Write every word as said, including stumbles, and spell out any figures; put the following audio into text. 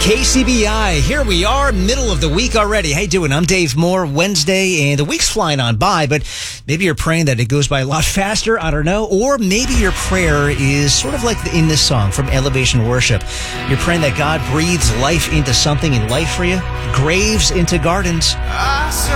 K C B I, here we are, middle of the week already. How you doing? I'm Dave Moore. Wednesday, and the week's flying on by, but maybe you're praying that it goes by a lot faster. I don't know. Or maybe your prayer is sort of like in this song from Elevation Worship. You're praying that God breathes life into something in life for you, graves into gardens.